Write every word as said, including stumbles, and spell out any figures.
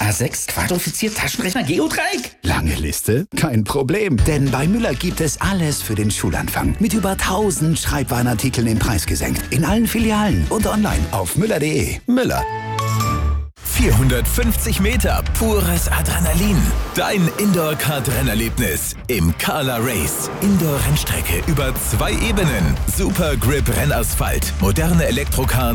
A sechs, Quadrofizier, Taschenrechner, Geodreieck. Lange Liste? Kein Problem, denn bei Müller gibt es alles für den Schulanfang. Mit über tausend Schreibwarenartikeln im Preis gesenkt. In allen Filialen und online auf müller punkt de. Müller. vierhundertfünfzig Meter pures Adrenalin. Dein Indoor-Kart-Rennerlebnis im Carla Race. Indoor-Rennstrecke über zwei Ebenen. Super Grip Rennasphalt. Moderne Elektrokar